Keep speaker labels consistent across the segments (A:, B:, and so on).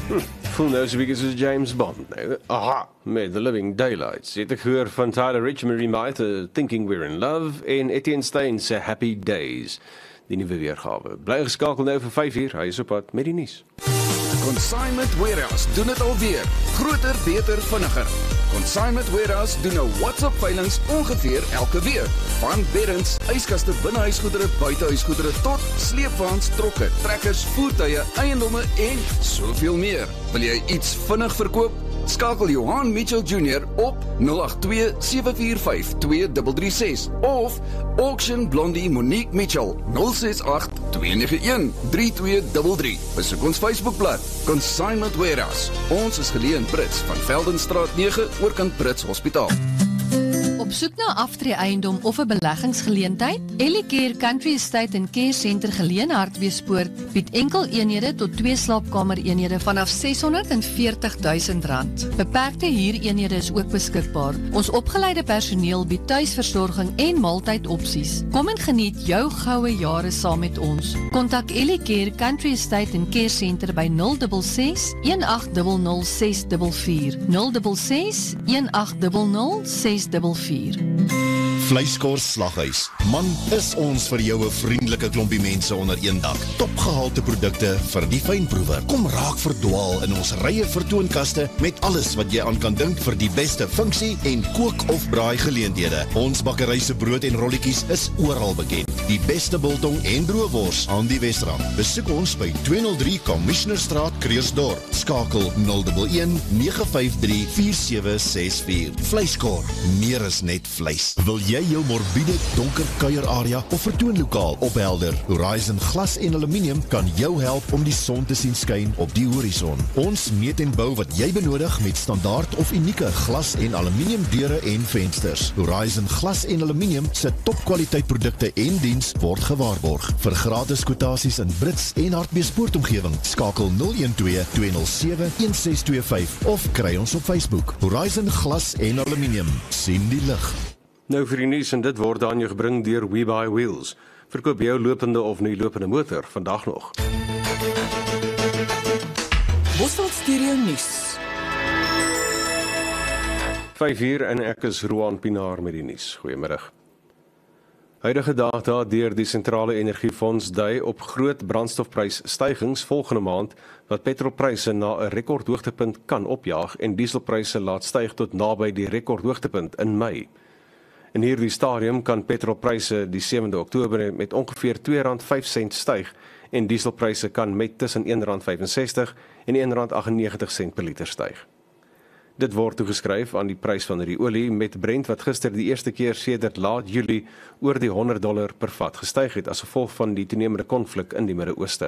A: Voel nou so 'n bietjie soos James Bond. Nou. Aha, met The Living Daylights. Het ek gehoor van Tyler Richmond Maite, Thinking We're in Love, en Etienne Stein se Happy Days. Die nuwe weergawe. Bly geskakel nou vir 5 uur, hy is op pad met die nuus.
B: Consignment Warehouse doen dit alweer. Groter, beter, vinniger. Consignment Warehouse doen nou WhatsApp-veilings ongeveer elke week. Van beddens, yskaste, binnehuisgoedere, buitehuisgoedere tot sleepwaens, trokke, trekkers, voertuie, eiendomme en soveel meer. Wil jy iets vinnig verkoop? Skakel Johan Mitchell Jr. op 082-745-2336 of Auction Blondie Monique Mitchell 068-291-3233. Besoek ons Facebookblad Consignment Warehouse. Ons is geleë in Brits van Veldenstraat 9 oorkant Brits Hospitaal.
C: Op soek na aftreeeiendom of 'n beleggingsgeleentheid? Ellicare Country Estate en Care Center geleë in Hartbeespoort bied enkel eenhede tot 2 slaapkamereenhede vanaf R640,000. Beperkte huureenhede is ook beskikbaar. Ons opgeleide personeel bied tuisversorging en maaltydopsies. Kom en geniet jou goue jare saam met ons. Kontak Ellicare Country Estate en Care Center by 066 1800 644 066 1800 644.
D: Vleiskors Slaghuis. Man, is ons vir jou 'n vriendelike klompie mense onder een dak. Topgehalte produkte vir die fynproewer. Kom raak verdwaal in ons rye vertoonkaste met alles wat jy aan kan dink vir die beste funksie en kook of braai geleenthede. Ons bakkery se brood en rolletjies is oral bekend. Die beste biltong en droëwors aan die Wesrand. Besoek ons by 203 Commissionerstraat, Kreersdorp. Skakel 011 953 4764. Vleiskor, meer is net vleis. Wil jy jou morbiede donker kuierarea of vertoonlokaal ophelder? Horizon Glas en Aluminium kan jou help om die son te sien skyn op die horison. Ons meet en bou wat jy benodig met standaard of unieke glas en aluminium deure en vensters. Horizon Glas en Aluminium se topkwaliteit produkte en diens word gewaarborg. Vir gratis kwotasies in Brits en Hartbeespoort omgewing, skakel 012 207 1625 of kry ons op Facebook. Horizon Glas en Aluminium. Sien die lig.
A: Nou vir die nuus, en dit word aan jou gebring deur We Buy Wheels. Verkoop jou lopende of nie lopende motor vandag nog.
E: Bosveld Stereo Nuus.
A: 5 uur en ek is Roan Pinaar met die nuus. Goeiemiddag. Huidige data deur die Sentrale Energiefonds dui op groot brandstofprysstygings volgende maand wat petrolpryse na 'n rekordhoogtepunt kan opjaag en dieselpryse laat styg tot naby die rekordhoogtepunt in Mei. In hierdie stadium kan petrolpryse die 7de Oktober met ongeveer R2.05 styg en dieselpryse kan met tussen R1.65 en R1.98 per liter styg. Dit word toegeskryf aan die prys van die olie met Brent wat gister die eerste keer sedert laat Julie oor die $100 per vat gestyg het as gevolg van die toenemende konflik in die Midde-Ooste.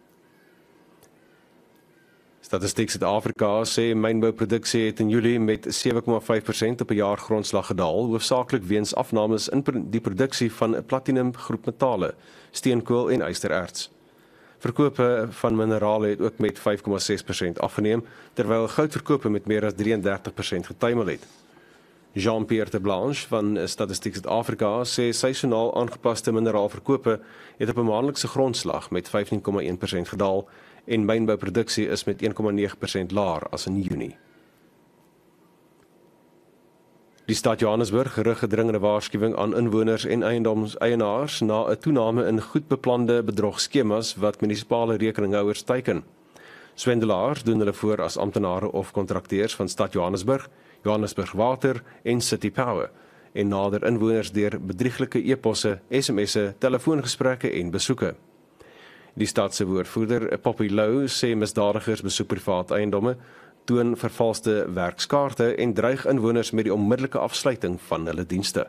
A: Statistiek Suid-Afrika sê mynbouproduksie het in Julie met 7,5% op 'n jaargrondslag gedaal, hoofsaaklik weens afnames in die produksie van platinum groep metale, steenkool en ystererts. Verkope van minerale het ook met 5,6% afgeneem, terwyl goudverkope met meer as 33% getuimel het. Jean-Pierre de Blanche van Statistiek Suid-Afrika sê seisoonaal aangepaste mineraalverkope het op 'n maandelikse grondslag met 15,1% gedaal en mynbouproduksie is met 1,9% laer as in Junie. Die stad Johannesburg rig 'n dringende waarskuwing aan inwoners en eiendomseienaars na 'n toename in goedbeplande bedrogskemas wat munisipale rekeninghouers teiken. Swendelaars doen hulle voor as amptenare of kontrakteurs van stad Johannesburg, Johannesburg Water en City Power en nader inwoners deur bedrieglike e-posse, SMS'e, telefoongesprekke en besoeke. Die stad se woordvoerder, Poppy Lou, sê misdadigers besoek privaat eiendomme, toon vervalste werkskaarte en dreig inwoners met die onmiddellike afsluiting van hulle dienste.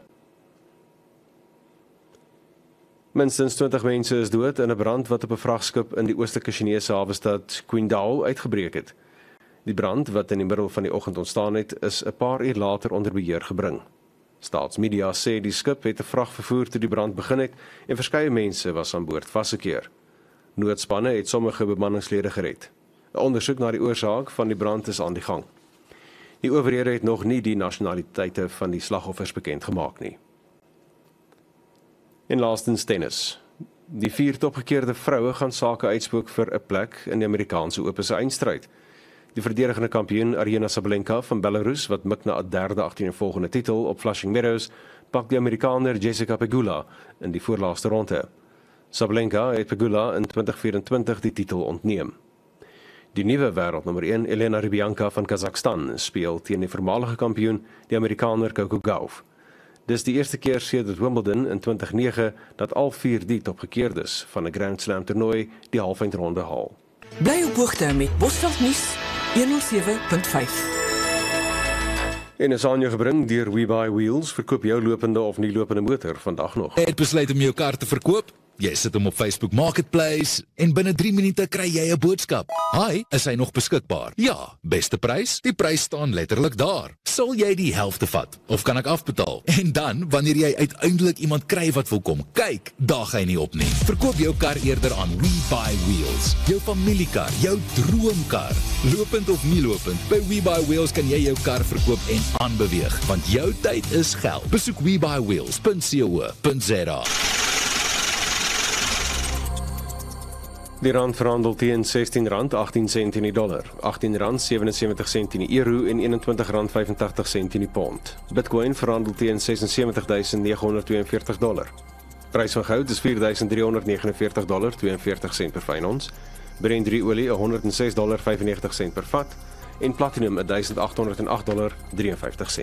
A: Minstens 20 mense is dood in 'n brand wat op 'n vragskip in die oostelike Chinese hawestad Qingdao uitgebreek het. Die brand, wat in die middel van die oggend ontstaan het, is 'n paar uur later onder beheer gebring. Staatsmedia sê die skip het 'n vrag vervoer toe die brand begin het en verskeie mense was aan boord vasgekeer. Noodspanne het sommige bemanningslede gered. 'n Ondersoek na die oorsaak van die brand is aan die gang. Die owerhede het nog nie die nasionaliteite van die slagoffers bekend gemaak nie. En laastens tennis. Die 4 topgekeerde vroue gaan sake uitspook vir 'n plek in die Amerikaanse Ope se eindstryd. Die verdedigende kampioen Aryna Sabalenka van Belarus, wat mik na 'n derde agtereenvolgende titel op Flushing Meadows, pak die Amerikaner Jessica Pegula in die voorlaaste ronde. Sabalenka het Pegula in 2024 die titel ontneem. Die nuwe wêreldnommer 1, Elena Rybyanka van Kazakhstan, speel teen die voormalige kampioen, die Amerikaner Coco Gauff. Dis die eerste keer sedert Wimbledon in 2009 dat al 4 die topgekeerdes van 'n Grand Slam toernooi die halfeindronde haal.
E: Bly op hoogte met Bosveld nuus 107.5.
A: En is aan jou gebring deur WeBuyWheels, verkoop jou lopende of nie lopende motor vandag nog.
F: Het besluit om jou kar te verkoop? Jy sit hom op Facebook Marketplace en binne 3 minute kry jy 'n boodskap. Hi, is hy nog beskikbaar? Ja, beste prys? Die prys staan letterlik daar. Sal jy die helfte vat of kan ek afbetaal? En dan, wanneer jy uiteindelik iemand kry wat wil kom kyk, daag hy nie op nie. Verkoop jou kar eerder aan WeBuyWheels. Jou familiekar, jou droomkar. Lopend of nie lopend, by WeBuyWheels kan jy jou kar verkoop en aanbeweeg, want jou tyd is geld. Besoek WeBuyWheels.co.za.
A: Die rand verhandel teen R16.18 in die dollar, R18.77 in die euro en R21.85 in die pond. Bitcoin verhandel teen $76,942. Prys van goud is $4,349.42 per fyn ons. Brent olie $106.95 per vat en platinum $1,808.53.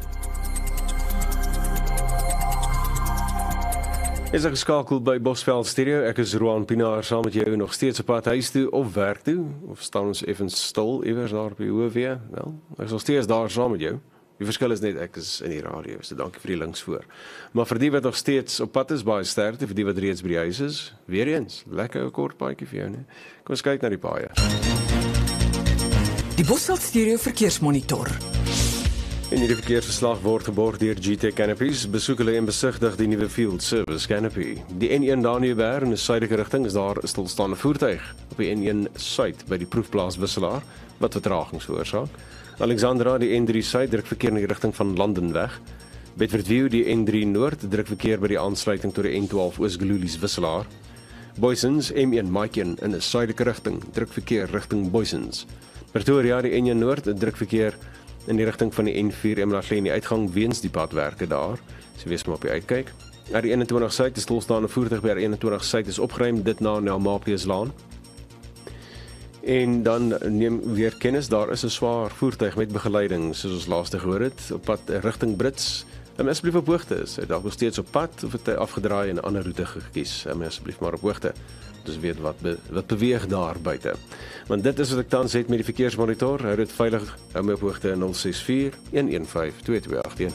A: Is ek geskakel by Bosveld Stereo. Ek is Roan Pinaar saam met jou nog steeds op pad huis toe of werk toe, of staan ons effens stil iewers daar op die hoë weer? Wel, ek is nog steeds daar saam met jou. Die verskil is net ek is in die radio, so dankie vir die links voor. Maar vir die wat nog steeds op pad is, baie sterkte, vir die wat reeds by die huis is, weer eens, lekker kort paadjie vir jou, né? Kom ons kyk na die paaie.
E: Die Bosveld Stereo verkeersmonitor.
A: En hierdie verkeersverslag word geborg deur GT Canopies. Besoek hulle en besigtig die nuwe Field Service Canopy. Die N1 Daniëberg in die suidelike rigting is daar 'n stilstaande voertuig op die N1 Suid by die proefplaas Wisselaar wat vertragings veroorsaak. Alexandra, die N3 Suid druk verkeer in die rigting van Landenweg. Bedfordview, die N3 Noord druk verkeer by die aansluiting tot die N12 Oos-Gelulies Wisselaar. Boysens, M1 Maiken in 'n suidelike rigting druk verkeer rigting Boysens. Pretoria, die N1 Noord druk verkeer in die rigting van die N4 Emlachleen die uitgang weens die padwerke daar. So wees maar op die uitkyk. Die 21 Suid is stilstaande voertuig by 21 Suid is opgeruim, dit na Nelmapieslaan. En dan neem weer kennis, daar is 'n swaar voertuig met begeleiding, soos ons laaste gehoor het, op pad rigting Brits. Asseblief op hoogte is, hy dalk nog steeds op pad of het hy afgedraai en 'n ander roete gekies. Asseblief maar op hoogte. Dus weet wat beweeg daar buite. Want dit is wat ek tans het met die verkeersmonitor. Hou dit veilig, hou my op hoogte 064 115 2281.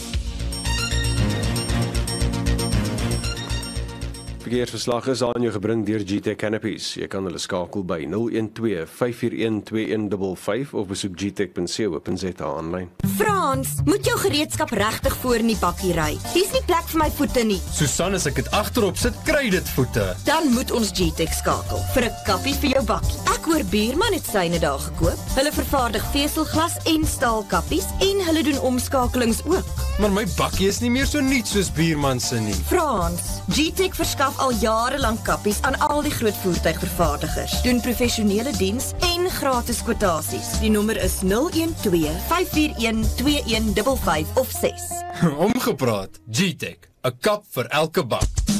A: Verkeersverslag is aan jou gebring deur GT Canopies. Jy kan hulle skakel by 012 541 2155 of besoek gtech.co.za aanlyn.
G: Frans, moet jou gereedskap regtig voor in die bakkie ry. Hier's nie plek vir my voete nie.
H: Susan, as ek dit agterop sit, kry dit voete.
G: Dan moet ons GTech skakel vir 'n kappie vir jou bakkie. Ek hoor Buurman het syne daar gekoop. Hulle vervaardig veselglas en staalkappies en hulle doen omskakelings ook.
H: Maar my bakkie is nie meer so nuut soos Buurman se nie.
G: Frans, GTech verskaf al jare lank kappies aan al die groot voertuigvervaardigers. Doen professionele diens en gratis kwotasies. Die nommer is 012 541 2155 of 6.
H: Omgepraat, GTech, 'n kap vir elke bak.